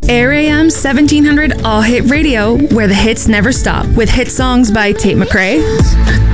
Air AM 1700 All Hit Radio, where the hits never stop, with hit songs by Tate McRae,